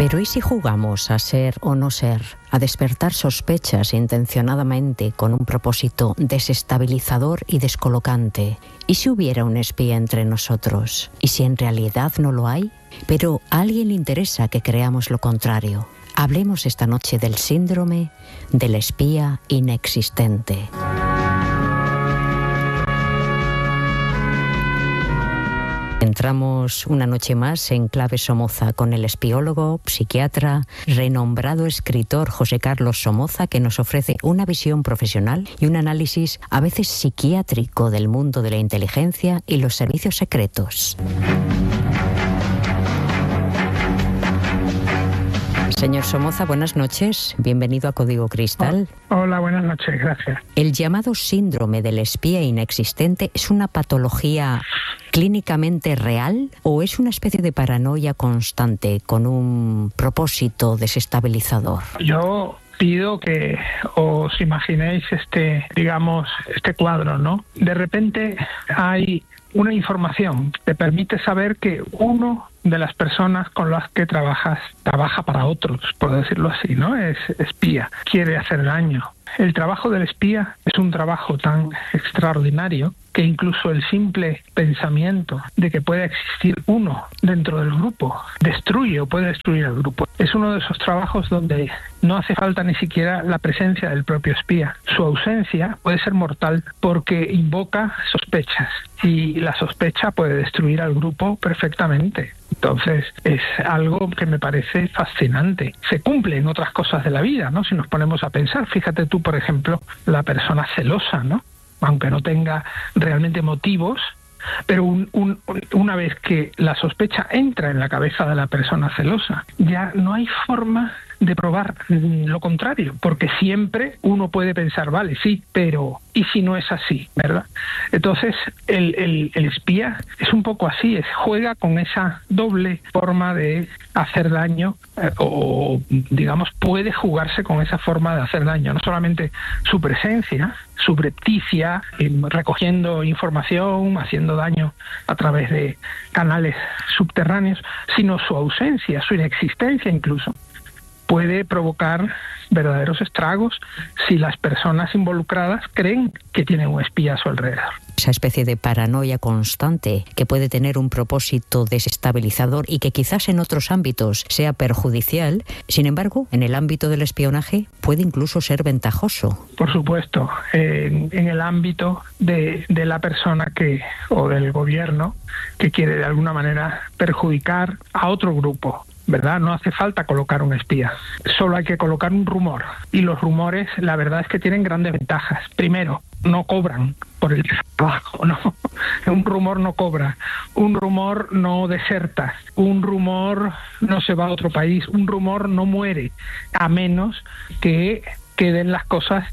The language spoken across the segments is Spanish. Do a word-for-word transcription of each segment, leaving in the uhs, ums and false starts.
Pero ¿y si jugamos a ser o no ser, a despertar sospechas intencionadamente con un propósito desestabilizador y descolocante? ¿Y si hubiera un espía entre nosotros? ¿Y si en realidad no lo hay? Pero a alguien le interesa que creamos lo contrario. Hablemos esta noche del síndrome del espía inexistente. Entramos una noche más en Clave Somoza con el espiólogo, psiquiatra, renombrado escritor José Carlos Somoza, que nos ofrece una visión profesional y un análisis a veces psiquiátrico del mundo de la inteligencia y los servicios secretos. Señor Somoza, buenas noches. Bienvenido a Código Cristal. Hola, buenas noches, gracias. El llamado síndrome del espía inexistente es una patología clínicamente real o es una especie de paranoia constante con un propósito desestabilizador. Yo pido que os imaginéis este, digamos, este cuadro, ¿no? De repente hay una información que te permite saber que uno de las personas con las que trabajas trabaja para otros, por decirlo así, ¿no? Es espía, quiere hacer daño. El trabajo del espía es un trabajo tan extraordinario que incluso el simple pensamiento de que pueda existir uno dentro del grupo destruye o puede destruir al grupo. Es uno de esos trabajos donde no hace falta ni siquiera la presencia del propio espía. Su ausencia puede ser mortal porque invoca sospechas y la sospecha puede destruir al grupo perfectamente. Entonces es algo que me parece fascinante. Se cumple en otras cosas de la vida, ¿no? Si nos ponemos a pensar, fíjate tú, por ejemplo, la persona celosa, ¿no? Aunque no tenga realmente motivos, pero un, un, una vez que la sospecha entra en la cabeza de la persona celosa, ya no hay forma de probar lo contrario, porque siempre uno puede pensar, vale, sí, pero ¿y si no es así? ¿Verdad? Entonces, el, el, el espía es un poco así, es, juega con esa doble forma de hacer daño, eh, o digamos, puede jugarse con esa forma de hacer daño, no solamente su presencia subrepticia, eh, recogiendo información, haciendo daño a través de canales subterráneos, sino su ausencia, su inexistencia incluso, puede provocar verdaderos estragos si las personas involucradas creen que tienen un espía a su alrededor. Esa especie de paranoia constante que puede tener un propósito desestabilizador y que quizás en otros ámbitos sea perjudicial, sin embargo, en el ámbito del espionaje puede incluso ser ventajoso. Por supuesto, en, en el ámbito de, de la persona que o del gobierno que quiere de alguna manera perjudicar a otro grupo, ¿verdad? No hace falta colocar un espía, solo hay que colocar un rumor. Y los rumores, la verdad es que tienen grandes ventajas. Primero, no cobran por el trabajo, ¿no? Un rumor no cobra, un rumor no deserta, un rumor no se va a otro país, un rumor no muere, a menos que queden las cosas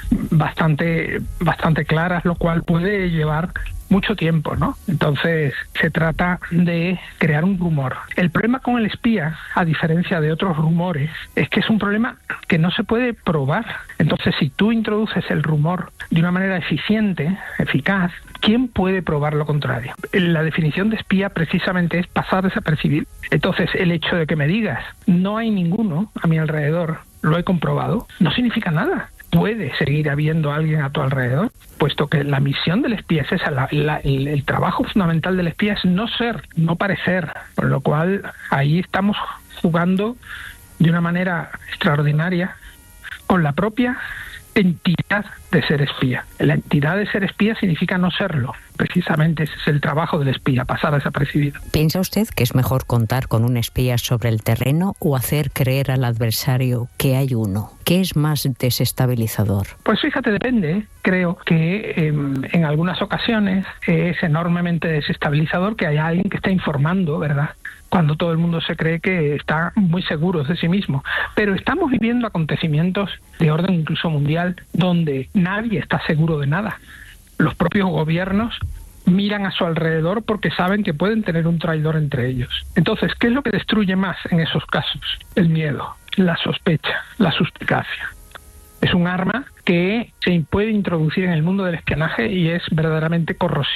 bastante, bastante claras, lo cual puede llevar mucho tiempo, ¿no? Entonces se trata de crear un rumor. El problema con el espía, a diferencia de otros rumores, es que es un problema que no se puede probar. Entonces, si tú introduces el rumor de una manera eficiente, eficaz, ¿quién puede probar lo contrario? La definición de espía precisamente es pasar desapercibido. Entonces, el hecho de que me digas no hay ninguno a mi alrededor, lo he comprobado, no significa nada. Puede seguir habiendo alguien a tu alrededor, puesto que la misión del espía es esa, la, la, el, el trabajo fundamental del espía es no ser, no parecer, con lo cual ahí estamos jugando de una manera extraordinaria con la propia entidad de ser espía. La entidad de ser espía significa no serlo. Precisamente ese es el trabajo del espía, pasar desapercibido. ¿Piensa usted que es mejor contar con un espía sobre el terreno o hacer creer al adversario que hay uno? ¿Qué es más desestabilizador? Pues fíjate, depende. Creo que eh, en algunas ocasiones es enormemente desestabilizador que haya alguien que esté informando, ¿verdad?, cuando todo el mundo se cree que está muy seguro de sí mismo. Pero estamos viviendo acontecimientos de orden incluso mundial donde nadie está seguro de nada. Los propios gobiernos miran a su alrededor porque saben que pueden tener un traidor entre ellos. Entonces, ¿qué es lo que destruye más en esos casos? El miedo, la sospecha, la suspicacia. Es un arma que se puede introducir en el mundo del espionaje y es verdaderamente corrosiva.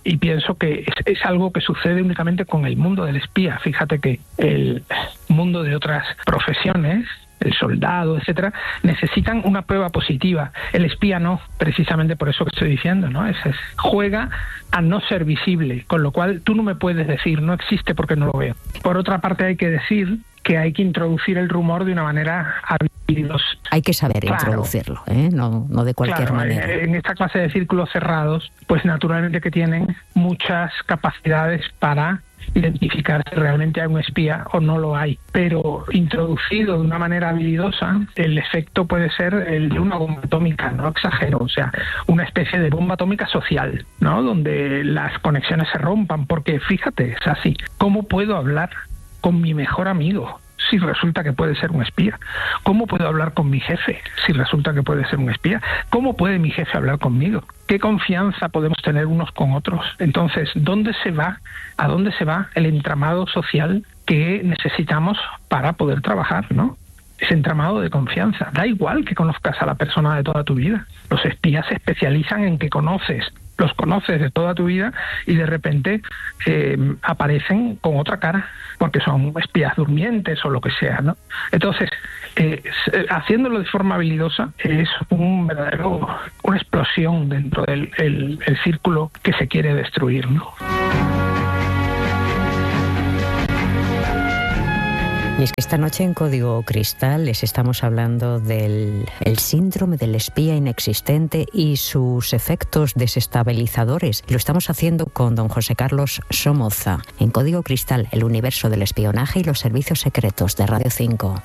y pienso que es, es algo que sucede únicamente con el mundo del espía. Fíjate que el mundo de otras profesiones, el soldado, etcétera, necesitan una prueba positiva. El espía no, precisamente por eso que estoy diciendo, ¿no? Es, es, juega a no ser visible, con lo cual tú no me puedes decir, no existe porque no lo veo. Por otra parte, hay que decir que hay que introducir el rumor de una manera habilidosa. Hay que saber claro. introducirlo, ¿eh? no, no de cualquier claro, manera. En esta clase de círculos cerrados, pues naturalmente que tienen muchas capacidades para identificar si realmente hay un espía o no lo hay, pero introducido de una manera habilidosa, el efecto puede ser el de una bomba atómica, no exagero, o sea, una especie de bomba atómica social, ¿no? Donde las conexiones se rompan, porque fíjate, es así, ¿cómo puedo hablar con mi mejor amigo si resulta que puede ser un espía? ¿Cómo puedo hablar con mi jefe si resulta que puede ser un espía? ¿Cómo puede mi jefe hablar conmigo? ¿Qué confianza podemos tener unos con otros? Entonces, ¿dónde se va, a dónde se va el entramado social que necesitamos para poder trabajar, ¿no? Ese entramado de confianza. Da igual que conozcas a la persona de toda tu vida. Los espías se especializan en que conoces los conoces de toda tu vida y de repente eh, aparecen con otra cara, porque son espías durmientes o lo que sea, ¿no? Entonces, eh, haciéndolo de forma habilidosa es un verdadero, una explosión dentro del el, el círculo que se quiere destruir, ¿no? Y es que esta noche en Código Cristal les estamos hablando del el síndrome del espía inexistente y sus efectos desestabilizadores. Lo estamos haciendo con don José Carlos Somoza, en Código Cristal, el universo del espionaje y los servicios secretos de Radio cinco.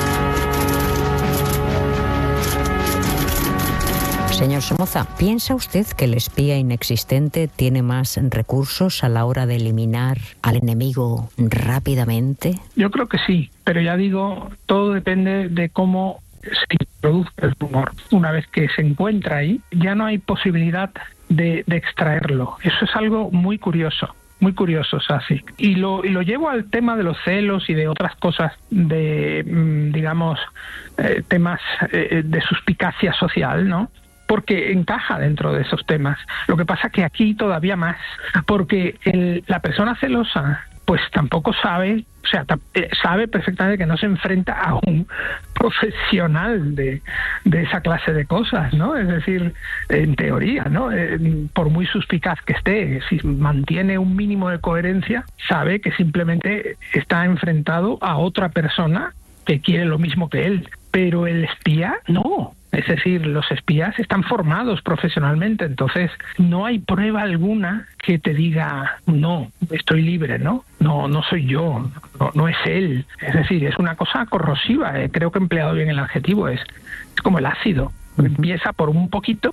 Señor Somoza, ¿piensa usted que el espía inexistente tiene más recursos a la hora de eliminar al enemigo rápidamente? Yo creo que sí, pero ya digo, todo depende de cómo se introduzca el rumor. Una vez que se encuentra ahí, ya no hay posibilidad de, de extraerlo. Eso es algo muy curioso. Muy curioso, Sasi. Y lo, y lo llevo al tema de los celos y de otras cosas, de, digamos, eh, temas eh, de suspicacia social, ¿no? Porque encaja dentro de esos temas. Lo que pasa que aquí todavía más, porque el, la persona celosa pues tampoco sabe, o sea, eh, sabe perfectamente que no se enfrenta a un profesional de, de esa clase de cosas, ¿no? Es decir, en teoría, ¿no? Eh, por muy suspicaz que esté, si mantiene un mínimo de coherencia, sabe que simplemente está enfrentado a otra persona que quiere lo mismo que él. Pero el espía, no. Es decir, los espías están formados profesionalmente, entonces no hay prueba alguna que te diga, no, estoy libre, ¿no? No, no soy yo, no, no es él. Es decir, es una cosa corrosiva, eh. Creo que he empleado bien el adjetivo, es, es como el ácido. Empieza por un poquito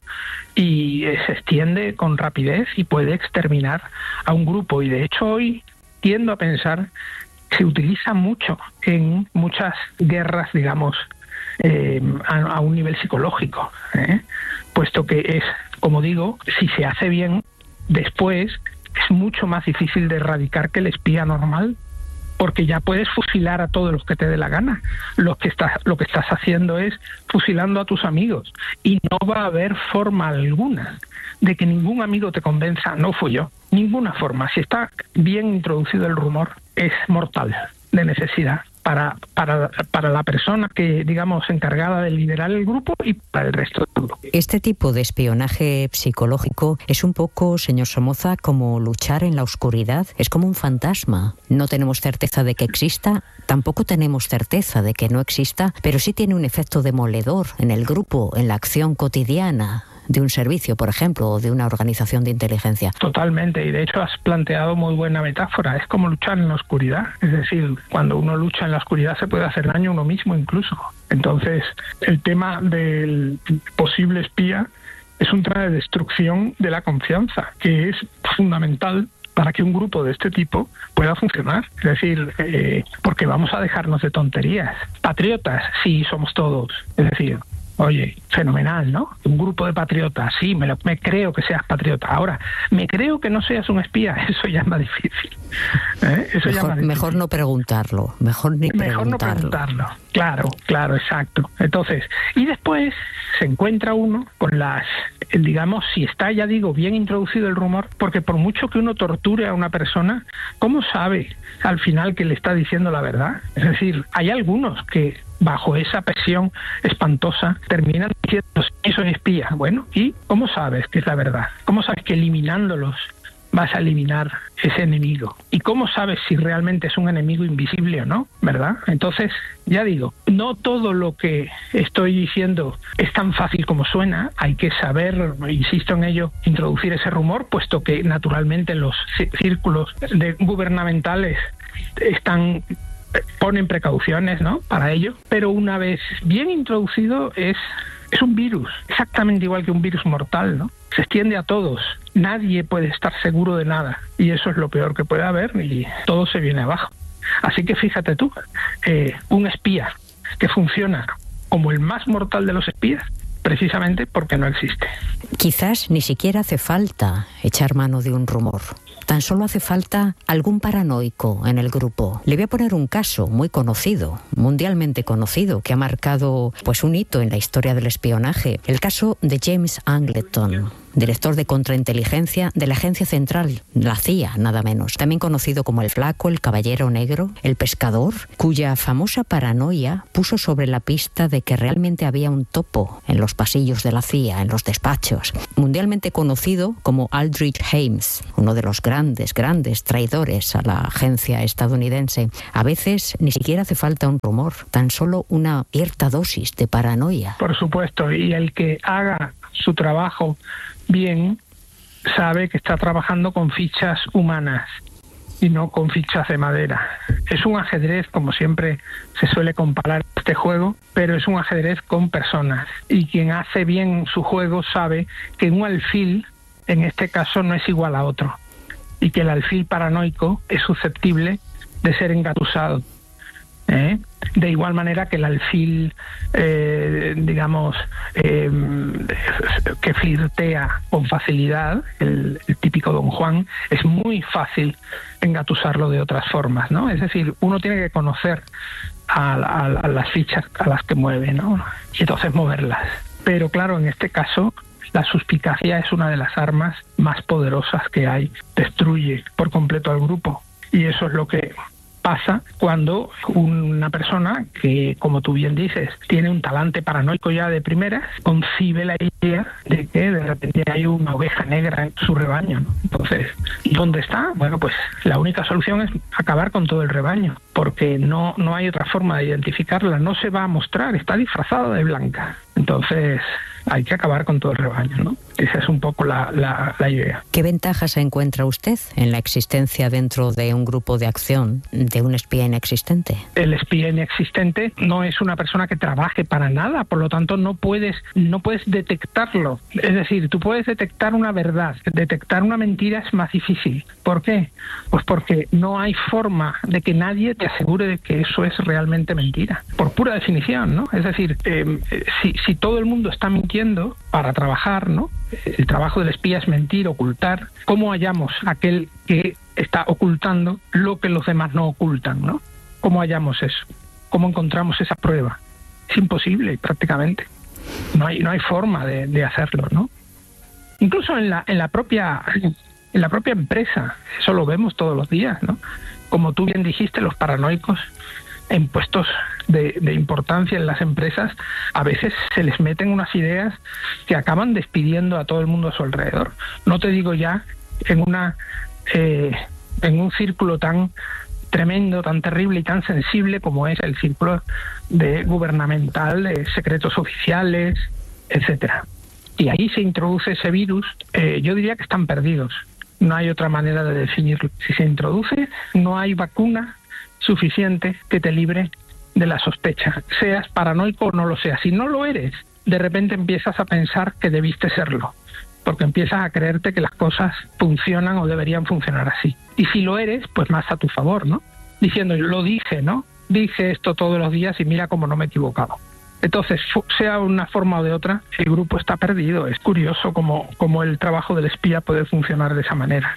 y eh, se extiende con rapidez y puede exterminar a un grupo. Y de hecho hoy tiendo a pensar que se utiliza mucho en muchas guerras, digamos, Eh, a, a un nivel psicológico, ¿eh? Puesto que es, como digo, si se hace bien, después es mucho más difícil de erradicar que el espía normal, porque ya puedes fusilar a todos los que te dé la gana. Lo que estás, lo que estás haciendo es fusilando a tus amigos y no va a haber forma alguna de que ningún amigo te convenza, no fui yo, ninguna forma. Si está bien introducido el rumor, es mortal de necesidad. Para, para, para la persona que, digamos, encargada de liderar el grupo y para el resto del grupo. Este tipo de espionaje psicológico es un poco, señor Somoza, como luchar en la oscuridad. Es como un fantasma. No tenemos certeza de que exista, tampoco tenemos certeza de que no exista, pero sí tiene un efecto demoledor en el grupo, en la acción cotidiana de un servicio, por ejemplo, o de una organización de inteligencia. Totalmente, y de hecho has planteado muy buena metáfora. Es como luchar en la oscuridad. Es decir, cuando uno lucha en la oscuridad se puede hacer daño a uno mismo incluso. Entonces, el tema del posible espía es un tema de destrucción de la confianza, que es fundamental para que un grupo de este tipo pueda funcionar. Es decir, eh, porque vamos a dejarnos de tonterías. Patriotas, sí, somos todos. Es decir, Oye, fenomenal, ¿no? Un grupo de patriotas, sí, me, lo, me creo que seas patriota. Ahora, me creo que no seas un espía, eso ya es más difícil. ¿Eh? Eso mejor, ya es más difícil. Mejor no preguntarlo, mejor ni mejor preguntarlo. no preguntarlo. Claro, claro, exacto. Entonces, y después se encuentra uno con las, digamos, si está, ya digo, bien introducido el rumor, porque por mucho que uno torture a una persona, ¿cómo sabe al final que le está diciendo la verdad? Es decir, hay algunos que bajo esa presión espantosa terminan diciendo que soy espía. Bueno, ¿y cómo sabes que es la verdad? ¿Cómo sabes que eliminándolos vas a eliminar ese enemigo? ¿Y cómo sabes si realmente es un enemigo invisible o no? ¿Verdad? Entonces, ya digo, no todo lo que estoy diciendo es tan fácil como suena. Hay que saber, insisto en ello, introducir ese rumor, puesto que naturalmente los círculos de gubernamentales están ponen precauciones, ¿no?, para ello, pero una vez bien introducido es es un virus, exactamente igual que un virus mortal, ¿no? Se extiende a todos, nadie puede estar seguro de nada, y eso es lo peor que puede haber, y todo se viene abajo. Así que fíjate tú, eh, un espía que funciona como el más mortal de los espías, precisamente porque no existe. Quizás ni siquiera hace falta echar mano de un rumor. Tan solo hace falta algún paranoico en el grupo. Le voy a poner un caso muy conocido, mundialmente conocido, que ha marcado pues un hito en la historia del espionaje. El caso de James Angleton, director de contrainteligencia de la Agencia Central, la C I A, nada menos. También conocido como el Flaco, el Caballero Negro, el Pescador, cuya famosa paranoia puso sobre la pista de que realmente había un topo en los pasillos de la C I A, en los despachos. Mundialmente conocido como Aldrich Ames, uno de los grandes, grandes traidores a la agencia estadounidense. A veces ni siquiera hace falta un rumor, tan solo una cierta dosis de paranoia. Por supuesto, y el que haga su trabajo bien sabe que está trabajando con fichas humanas y no con fichas de madera. Es un ajedrez, como siempre se suele comparar este juego, pero es un ajedrez con personas, y quien hace bien su juego sabe que un alfil en este caso no es igual a otro, y que el alfil paranoico es susceptible de ser engatusado. ¿Eh? De igual manera que el alfil, eh, digamos, eh, que flirtea con facilidad, el, el típico Don Juan, es muy fácil engatusarlo de otras formas, ¿no? Es decir, uno tiene que conocer a, a, a las fichas a las que mueve, ¿no? Y entonces moverlas. Pero claro, en este caso, la suspicacia es una de las armas más poderosas que hay. Destruye por completo al grupo. Y eso es lo que pasa cuando una persona que, como tú bien dices, tiene un talante paranoico ya de primera, concibe la idea de que de repente hay una oveja negra en su rebaño, ¿no? Entonces, ¿dónde está? Bueno, pues la única solución es acabar con todo el rebaño, porque no, no hay otra forma de identificarla, no se va a mostrar, está disfrazada de blanca. Entonces, hay que acabar con todo el rebaño, ¿no? Esa es un poco la, la, la idea. ¿Qué ventajas encuentra usted en la existencia dentro de un grupo de acción de un espía inexistente? El espía inexistente no es una persona que trabaje para nada, por lo tanto no puedes, no puedes detectarlo. Es decir, tú puedes detectar una verdad, detectar una mentira es más difícil. ¿Por qué? Pues porque no hay forma de que nadie te asegure de que eso es realmente mentira, por pura definición, ¿no? Es decir, eh, si, si todo el mundo está mintiendo para trabajar, ¿no? El trabajo del espía es mentir, ocultar. ¿Cómo hallamos aquel que está ocultando lo que los demás no ocultan, ¿no? ¿Cómo hallamos eso? ¿Cómo encontramos esa prueba? Es imposible, prácticamente. No hay, no hay forma de, de hacerlo, ¿no? Incluso en la, en la propia, en la propia empresa, eso lo vemos todos los días, ¿no? Como tú bien dijiste, los paranoicos en puestos de, de importancia en las empresas, a veces se les meten unas ideas que acaban despidiendo a todo el mundo a su alrededor. No te digo ya en una eh, en un círculo tan tremendo, tan terrible y tan sensible como es el círculo de gubernamental, de secretos oficiales, etcétera. Y ahí se introduce ese virus, eh, yo diría que están perdidos. No hay otra manera de definirlo. Si se introduce, no hay vacuna suficiente que te libre de la sospecha. Seas paranoico o no lo seas. Si no lo eres, de repente empiezas a pensar que debiste serlo, porque empiezas a creerte que las cosas funcionan o deberían funcionar así. Y si lo eres, pues más a tu favor, ¿no? Diciendo, lo dije, ¿no? Dije esto todos los días y mira cómo no me he equivocado. Entonces, sea una forma o de otra, el grupo está perdido. Es curioso cómo, cómo el trabajo del espía puede funcionar de esa manera.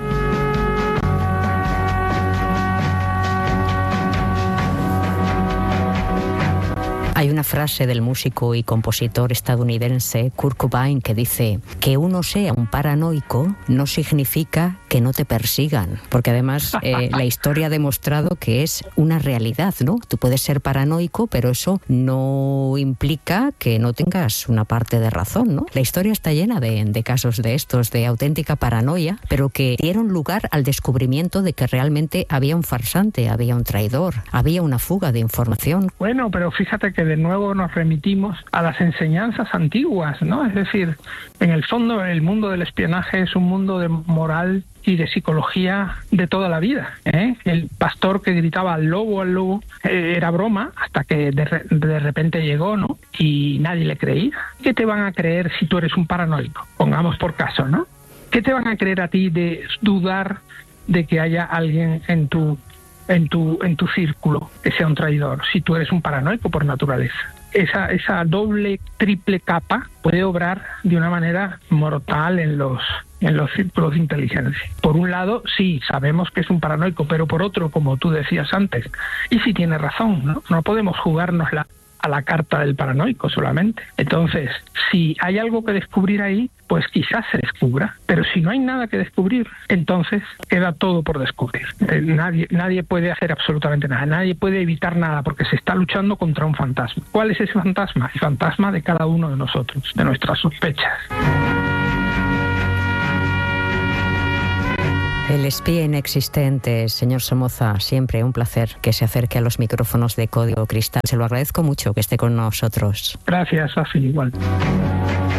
Hay una frase del músico y compositor estadounidense Kurt Cobain que dice que uno sea un paranoico no significa que no te persigan, porque además eh, la historia ha demostrado que es una realidad, ¿no? Tú puedes ser paranoico, pero eso no implica que no tengas una parte de razón, ¿no? La historia está llena de, de casos de estos, de auténtica paranoia, pero que dieron lugar al descubrimiento de que realmente había un farsante, había un traidor, había una fuga de información. Bueno, pero fíjate que de nuevo nos remitimos a las enseñanzas antiguas, ¿no? Es decir, en el fondo el mundo del espionaje es un mundo de moral y de psicología de toda la vida, ¿eh? El pastor que gritaba al lobo, al lobo, eh, era broma hasta que de, re, de repente llegó, ¿no? Y nadie le creía. ¿Qué te van a creer si tú eres un paranoico? Pongamos por caso, ¿no? ¿Qué te van a creer a ti de dudar de que haya alguien en tu en tu en tu círculo que sea un traidor, si tú eres un paranoico por naturaleza? Esa, esa doble, triple capa puede obrar de una manera mortal en los en los círculos de inteligencia. Por un lado, sí, sabemos que es un paranoico, pero por otro, como tú decías antes, y si tiene razón, ¿no? No podemos jugárnosla a la carta del paranoico solamente. Entonces, si hay algo que descubrir ahí, pues quizás se descubra. Pero si no hay nada que descubrir, entonces queda todo por descubrir. Eh, nadie, nadie puede hacer absolutamente nada. Nadie puede evitar nada porque se está luchando contra un fantasma. ¿Cuál es ese fantasma? El fantasma de cada uno de nosotros, de nuestras sospechas. El espía inexistente, señor Somoza, siempre un placer que se acerque a los micrófonos de Código Cristal. Se lo agradezco mucho que esté con nosotros. Gracias, Safi, igual.